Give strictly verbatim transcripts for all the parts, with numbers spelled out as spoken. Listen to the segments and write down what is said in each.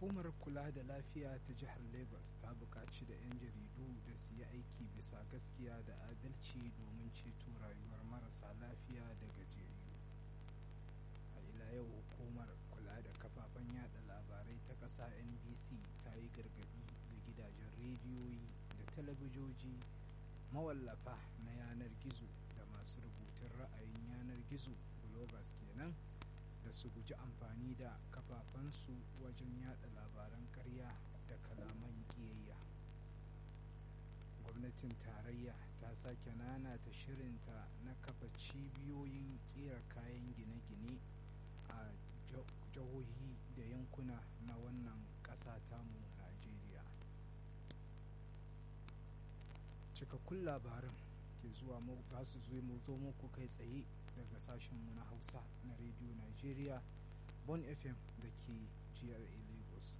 Hukumar kula da lafiya ta jihar Lagos ta buƙaci da 'yan jaridu da su yi aiki bisa gaskiya da adalci domin ceto rayuwar marasa lafiya da gajiyayyu. A ila yau hukumar kula da kafafen yada labarai ta ƙasa N B C ta yi gargaɗi ga gidajen rediyoyi da talabijoji, mawallafa na yanar gizo da masu rubutun ra'ayin yanar gizo bloggers kenan da su guji amfani da kafafensu wajen yada labaran ƙarya da kalaman ƙiyayya. Gwamnatin tarayya ta sake nanata shirinta na kafa cibiyoyin ƙera kayan gine-gine a jihohi da yankuna na wannan ƙasa tamu Najeriya. Cikakkun labaran ke zuwa za su zo muku kai tsaye daga sashenmu na Hausa na Radio Nigeria Bon F M da ke G R A Lagos.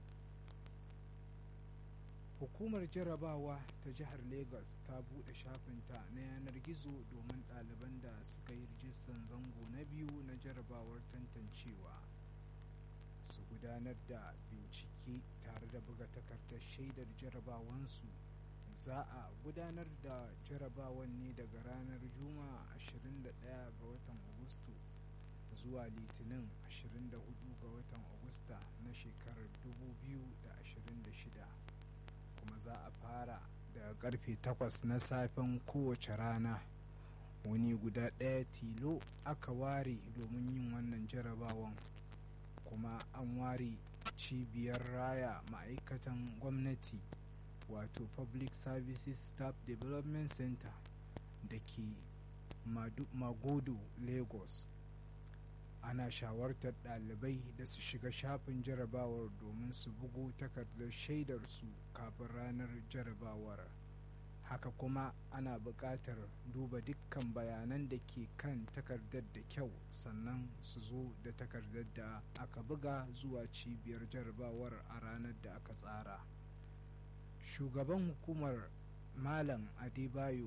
Hukumar jarabawa ta jihar Lagos ta buɗe shafinta na yanar gizo domin ɗaliban da suka yi rijistan zango na biyu na jarabawar tantancewa su gudanar da bincike tare da buga takardar shaidar jarabawansu. Za a gudanar da jarabawan ne daga ranar Juma'a ashirin da ɗaya ga watan Agusta zuwa Litinin ashirin da hudu ga watan Agusta na shekarar dubu biyu da ashirin da shida, kuma za a fara daga karfe takwas na safen kowace rana. Wuni guda ɗaya tilo aka ware domin yin wannan jarabawan, kuma an ware cibiyar raya ma'aikatan gwamnati wato Public Services Staff Development Center da ke Magodo, Lagos. Ana shawartar ɗalibai da su shiga shafin jarabawar domin su bugo takardar shaidarsu kafin ranar jarabawar. Haka kuma ana buƙatar duba dukkan bayanan da ke kan takardar da kyau, sannan su zo da takardar da aka buga zuwa cibiyar jarabawar a ranar da aka tsara. Shugaban hukumar Malam Adebayo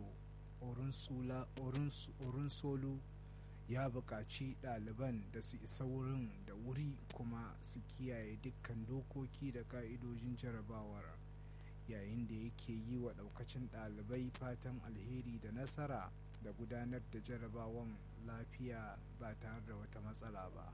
Orunsolu ya buƙaci ɗaliban da su isa wurin da wuri kuma su kiyaye dukkan dokoki da ƙa'idojin jarabawar, yayin da yake yi wa ɗaukacin ɗalibai fatan alheri da nasara da gudanar da jarabawan lafiya ba tare da wata matsala ba.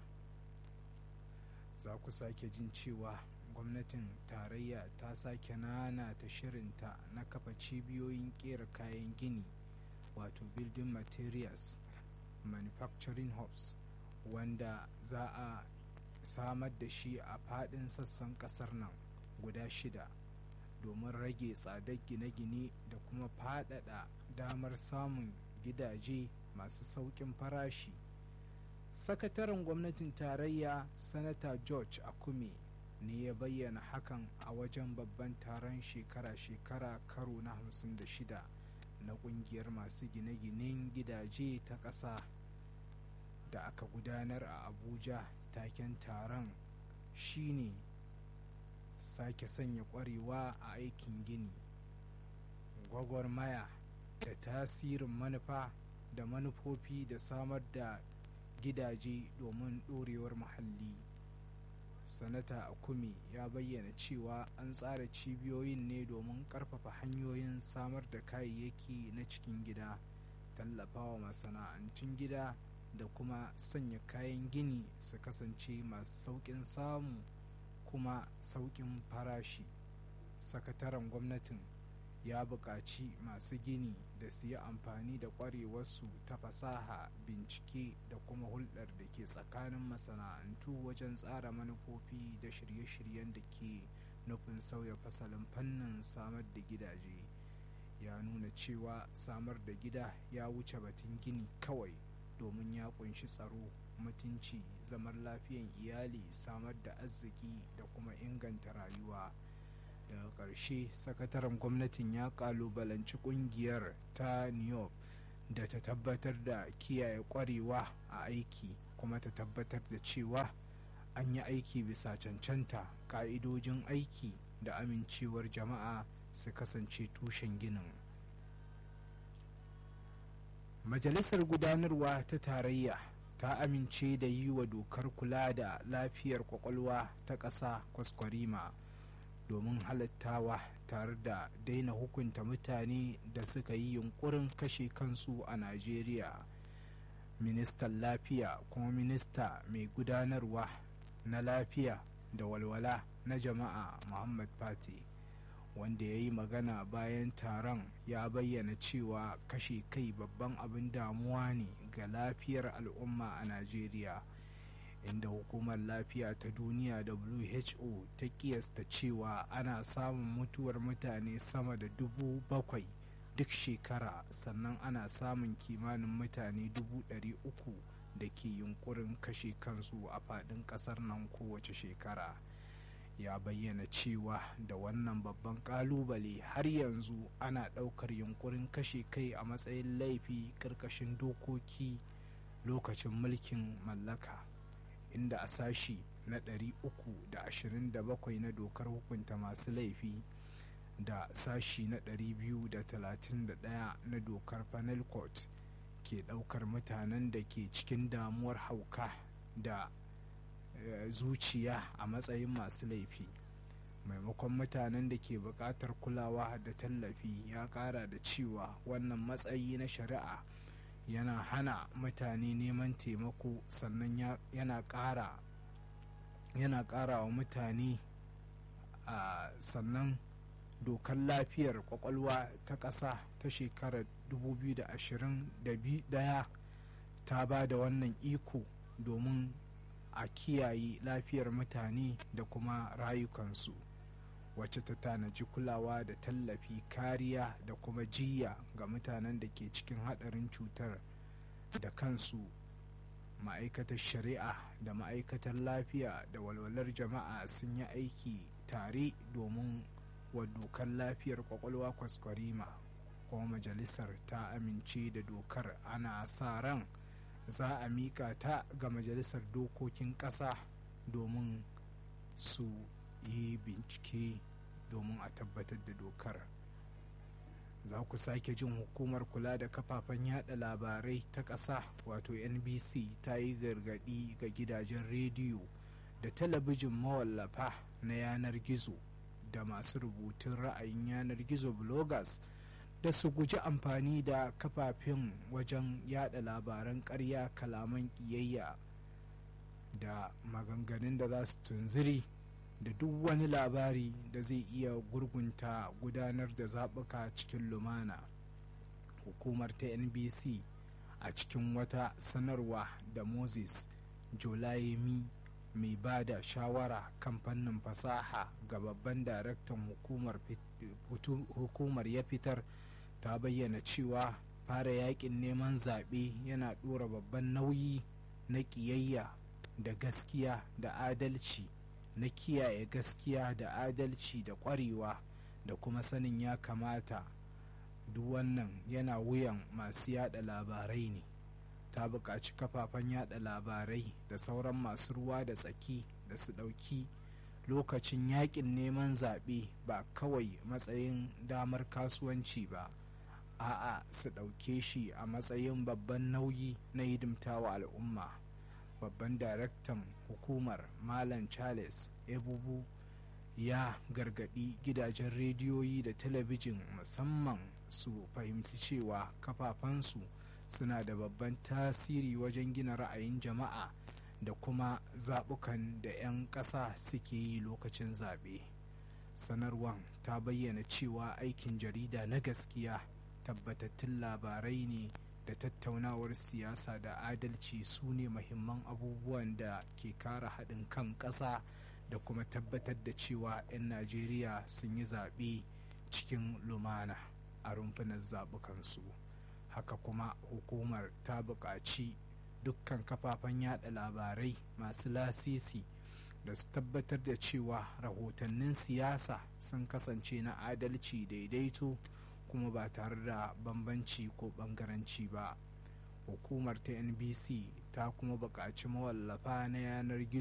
Za ku sake jin cewa gwamnatin tarayya ta sake nanata shirinta na kafa cibiyoyin ƙera kayan gini wato building materials manufacturing hubs, wanda za a samar da shi a faɗin sassan ƙasar nan guda shida domin rage tsadar gine-gine da kuma faɗaɗa damar samun gidaje masu sauƙin farashi. Sakataren gwamnatin tarayya Sanata George Akume ne ya bayyana hakan a wajen babban taron shekara-shekara karo na hamsin da shida na kungiyar masu gine-ginen gidaje ta ƙasa da aka gudanar a Abuja. Taken taron shine sake sanya ƙwarewa a aikin gini, gwagwarmaya da tasirin manufa da manufofi da samar da gidaje domin ɗorewar muhalli. Sanata Akume ya bayyana cewa an tsara cibiyoyin ne domin ƙarfafa hanyoyin samar da kayayyaki na cikin gida, tallafawa masana'antun gida da kuma sanya kayan gini su kasance masu sauƙin samu kuma sauƙin farashi. Sakataren gwamnatin ya buƙaci masu gini da su yi amfani da ƙwarewarsu ta fasaha, bincike da kuma hulɗar da ke tsakanin masana'antu wajen tsara manufofi da shirye-shiryen da ke nufin sauya fasalin fannin samar da gidaje. Ya nuna cewa samar da gida ya wuce batun gini kawai, domin ya kunshi tsaro, mutunci, zaman lafiyan iyali, samar da arziki da kuma inganta rayuwa. Daga ƙarshe, sakataren gwamnatin ya ƙalubalanci ƙungiyar ta N I O F da ta tabbatar da kiyaye ƙwarewa a aiki kuma ta tabbatar da cewa an yi aiki bisa cancanta, ƙa'idojin aiki da amincewar jama'a su kasance tushen ginin. Majalisar Gudanarwa ta Tarayya ta amince da yi wa dokar kula da lafiyar kwakwalwa ta ƙasa kwaskwarima domin halattawa tare da daina hukunta mutane da suka yi yunkurin kashe kansu a najeriya. Ministan lafiya kuma minista mai gudanarwa na lafiya da walwala na jama'a Muhammad Fati, wanda ya yi magana bayan taron, ya bayyana cewa kashe kai babban abin damuwa ne ga lafiyar al'umma a najeriya, inda hukumar lafiya ta duniya W H O ta kiyasta cewa ana samun mutuwar mutane sama da dubu bakwai duk shekara, sannan ana samun kimanin mutane dubu ɗari uku da ke yunkurin kashe kansu a faɗin ƙasar nan kowace shekara. Ya bayyana cewa da wannan babban ƙalubale har yanzu ana ɗaukar yunkurin kashe kai a matsayin laifi ƙarƙashin dokoki lokacin mulkin mallaka, inda a sashi na ɗari uku da ashirin da bakwai na dokar hukunta masu laifi da sashi na ɗari biyu da talatin da ɗaya na dokar penal court ke ɗaukar mutanen da ke cikin damuwar hauka da e, zuciya a matsayin masu laifi, maimakon mutanen da ke buƙatar kulawa da tallafi. Ya ƙara da cewa wannan matsayi na shari'a yana hana mutane neman taimako, sannan yana ƙara yana ƙara wa mutane a sannan dokar lafiyar kwakwalwa ta ƙasa ta shekarar dubu biyu da ashirin da ɗaya ta ba da wannan iko domin a kiyaye lafiyar mutane da kuma rayukansu, wacce ta tanaji kulawa da tallafi, kariya da kuma jiyya ga mutanen da ke cikin haɗarin cutar da kansu. Ma'aikatar shari'a da ma'aikatar lafiya da walwalar jama'a sun yi aiki tare domin wa dokar lafiyar kwakwalwa kwaskwarima, kuma majalisar ta amince da dokar. Ana sa ran za a mika ta ga majalisar dokokin ƙasa domin su yi bincike domin a tabbatar da dokar. Za ku sake jin hukumar kula da kafafen yada labarai ta ƙasa wato N B C ta yi gargaɗi ga gidajen rediyo da talabijin mawallafa na yanar gizo da masu rubutun ra'ayin yanar gizo bloggers da su guji amfani da kafafen wajen yada labaran ƙarya, kalaman ƙiyayya da maganganun da za su tunziri da duk wani labari da zai iya gurgunta gudanar da zaɓuka cikin lumana. Hukumar ta N B C a cikin wata sanarwa da Moses Jolayemi, mai ba da shawara kan fannin fasaha ga babban daraktan hukumar, hukumar ya fitar, ta bayyana cewa fara yakin neman zaɓe yana ɗora babban nauyi na ƙiyayya da gaskiya da adalci, na kiyaye gaskiya da adalci da ƙwarewa da kuma sanin ya kamata. Duk wannan yana wuyan masu yada labarai ne. Ta buƙaci kafafen yada labarai da sauran masu ruwa da tsaki da su ɗauki lokacin yakin neman zaɓe ba kawai matsayin damar kasuwanci ba, a'a su ɗauke shi a matsayin babban nauyi na hidimtawa al'umma. Babban daraktan hukumar Malam Charles Ebubu ya gargaɗi gidajen rediyoyi da talabijin musamman su fahimci cewa kafafensu suna da babban tasiri wajen gina ra'ayin jama'a da kuma zaɓukan da 'yan ƙasa suke yi lokacin zaɓe. Sanarwar ta bayyana cewa aikin jarida na gaskiya, tabbatattun labarai ne da tattaunawar siyasa da adalci su ne muhimman abubuwan da ke kare haɗin kan ƙasa da kuma tabbatar da cewa 'yan Najeriya sun yi zaɓe cikin lumana a rumfunan zaɓukansu. Haka kuma hukumar ta buƙaci dukkan kafafen yada labarai masu lasisi da su tabbatar da cewa rahotannin siyasa sun kasance na adalci, daidaito kuma ba tare da bambanci ko bangaranci ba. Hukumar ta N B C ta kuma buƙaci mawallafa na yanar gizo